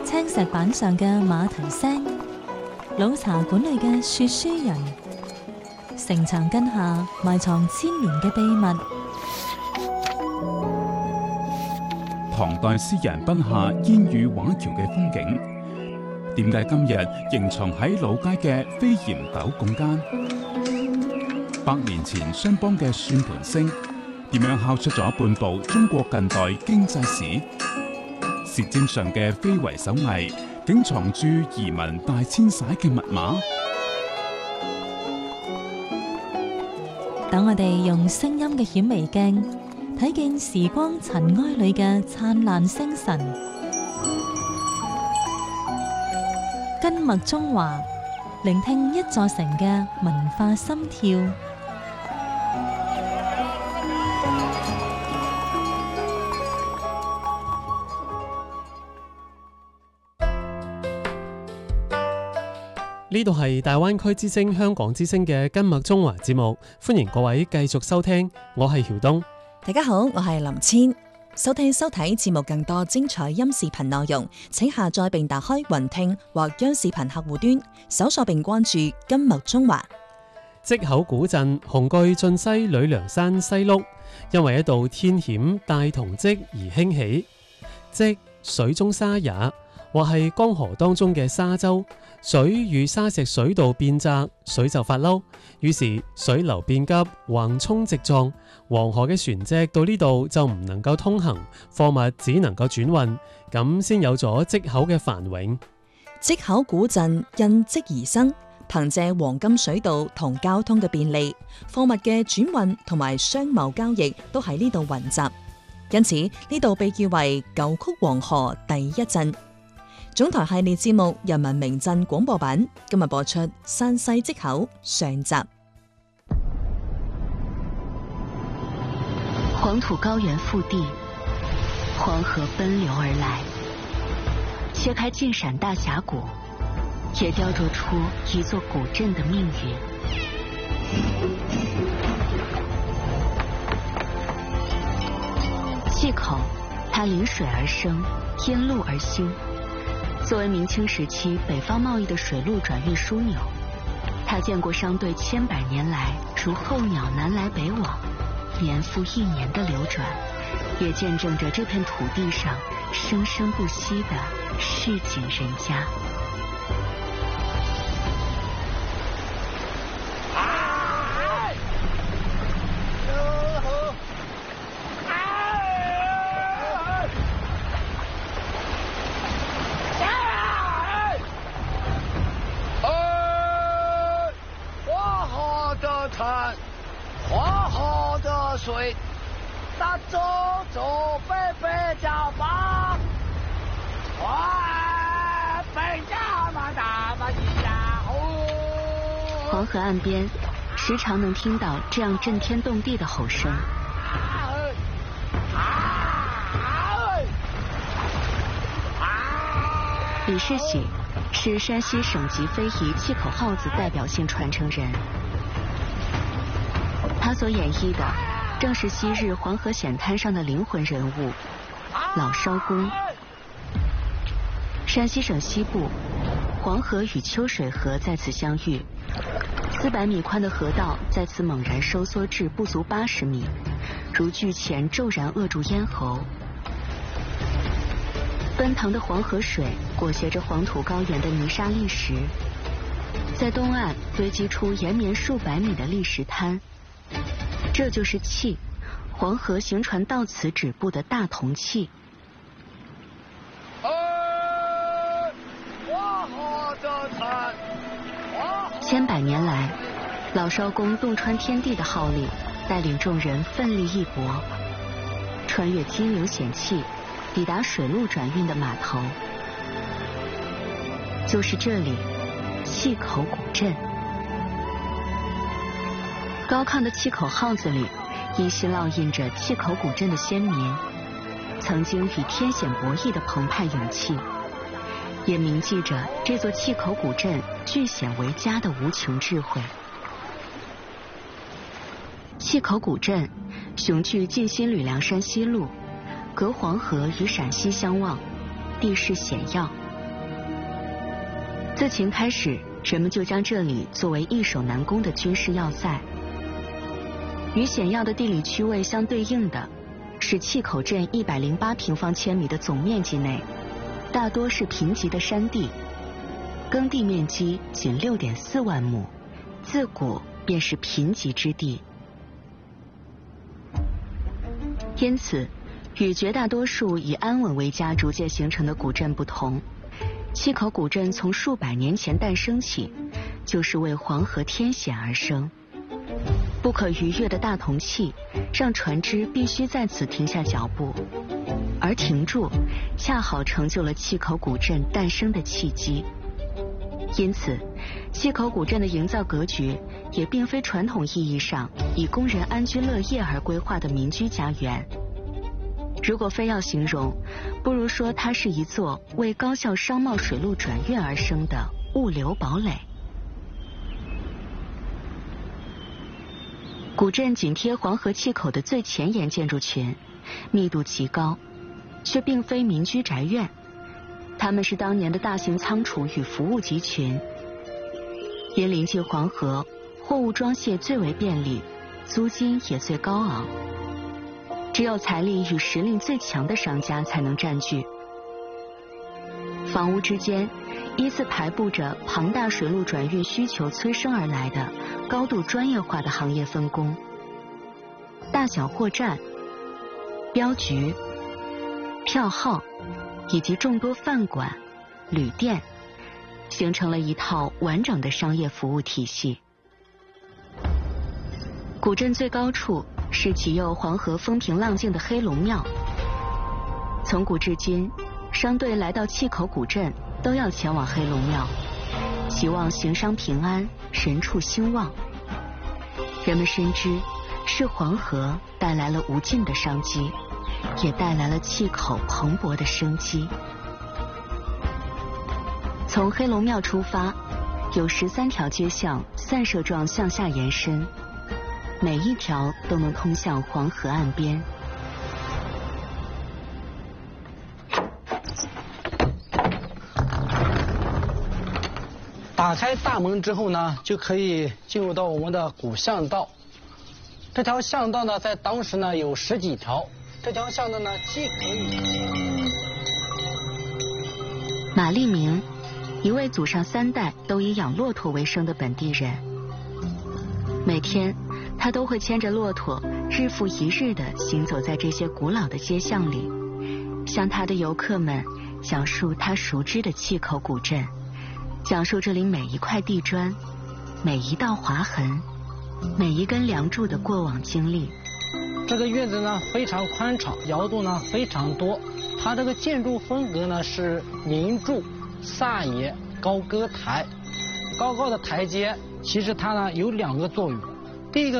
青石板上嘅馬蹄聲，老茶館裏嘅說書人，城牆根下埋藏千年嘅秘密。 唐代詩人筆下煙雨畫橋嘅風景，點解今日仍藏喺老街嘅飛檐斗拱間？100年前商幫嘅算盤聲，點樣敲出咗半部中國近代經濟史？舌尖上嘅非遺手藝，竟藏住移民大遷徙嘅密碼。 等我哋用聲音嘅顯微鏡，睇見時光塵埃裏嘅燦爛星辰。根脈中華，聆聽一座城嘅文化心跳。 呢度係大灣區之聲香港之聲嘅根脈中華節目，歡迎各位繼續收聽，我係曉東。 大家好，我係林千。收聽收睇節目更多精彩音視頻內容，請下載並打開雲聽或央視頻客戶端，搜索並關注根脈中華。 績口古鎮雄踞晉西呂梁山西麓，因為一道天險大同跡而興起。跡，水中沙也，或係江河當中嘅沙洲。水與沙石水道變窄，水就發嬲，於是水流變急，橫衝直撞，黃河嘅船隻到呢度就唔能夠通行，貨物只能夠轉運，咁先有咗績口嘅繁榮。 績口古鎮因績而生，憑借黃金水道同交通嘅便利，貨物嘅轉運同埋商貿交易都喺呢度雲集，因此呢度被譽為九曲黃河第一鎮。總台系列節目《人民名鎮》廣播版今日播出山西績口上集。 黃土高原腹地，黃河奔流而來，切開盡閃大峽谷，也雕琢出一座古鎮的命運。績口，它臨水而生，因路而興。作為明清時期北方貿易的水陸轉運樞紐，它見過商隊千百年來如候鳥南來北往，年復一年的流轉，也見證着這片土地上生生不息的市井人家。 黄河的水，那走走北北叫吧，北家嘛大嘛一呀吼。 黄河岸邊，時常能聽到這樣震天動地的吼聲。李世喜是山西省級非遺績口號子代表性傳承人。他所演繹的正是昔日黃河險灘上的靈魂人物老艄公。山西省西部，黃河與秋水河在此相遇，400米寬的河道在此猛然收縮至不足80米，如巨鉗驟然扼住咽喉。奔騰的黃河水裹挾着黃土高原的泥沙礫石，在東岸堆積出延綿數百米的礫石灘。這就是契，黃河行船到此止步的大同契。千百年來，老艄公洞穿天地的號力，帶領眾人奮力一搏，穿越激流險契，抵達水陸轉運的碼頭，就是這裡，績口古鎮。高亢的績口號子裡，依稀烙印着績口古鎮的先民曾經與天險博弈的澎湃勇氣，也銘記着這座績口古鎮據險為家的無窮智慧。績口古鎮雄踞晉新呂梁山西麓，隔黃河與陝西相望，地勢險要， 自秦开始，人们就将这里作为易守难攻的军事要塞。与险要的地理区位相对应的是碛口镇108平方千米的总面积内，大多是贫瘠的山地，耕地面积仅6.4万亩，自古便是贫瘠之地。因此，与绝大多数以安稳为家逐渐形成的古镇不同，碛口古镇从数百年前诞生起，就是为黄河天险而生。不可逾越的大铜器让船只必须在此停下脚步，而停住恰好成就了碛口古镇诞生的契机。因此，碛口古镇的营造格局也并非传统意义上以工人安居乐业而规划的民居家园。如果非要形容，不如说它是一座为高效商贸水路转运而生的物流堡垒。古镇紧贴黄河碛口的最前沿建筑群，密度极高，却并非民居宅院，它们是当年的大型仓储与服务集群。因临近黄河，货物装卸最为便利，租金也最高昂，只有财力与实力最强的商家才能占据。房屋之间依次排布着庞大水路转运需求催生而来的高度专业化的行业分工，大小货站、镖局、票号以及众多饭馆、旅店，形成了一套完整的商业服务体系。古镇最高处是极右黄河风平浪静的黑龙庙。从古至今，商队来到碛口古镇都要前往黑龙庙，希望行商平安，人畜兴旺。人们深知，是黄河带来了无尽的商机，也带来了碛口蓬勃的生机。从黑龙庙出发，有13条街巷散射状向下延伸，每一条都能通向黄河岸边。 打开大门之后呢，就可以进入到我们的古巷道。这条巷道呢，在当时呢有10几条。这条巷道呢，既可以。 马立明，一位祖上3代都以养骆驼为生的本地人。每天，他都会牵着骆驼，日复一日地行走在这些古老的街巷里，向他的游客们讲述他熟知的碛口古镇。讲述这里每一块地砖、每一道划痕、每一根梁柱的过往经历。 这个院子呢非常宽敞，窑洞呢非常多。它这个建筑风格呢是明柱、萨野、高歌台。高高的台阶，其实它呢有2个作用。第一个